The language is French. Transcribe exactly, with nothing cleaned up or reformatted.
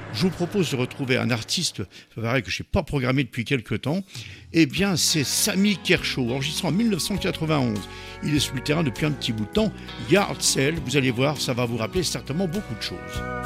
Je vous propose de retrouver un artiste, c'est vrai que je n'ai pas programmé depuis quelques temps. Eh bien, c'est Sammy Kershaw, enregistré en mille neuf cent quatre-vingt-onze. Il est sur le terrain depuis un petit bout de temps. Yard Sale, vous allez voir, ça va vous rappeler certainement beaucoup de choses.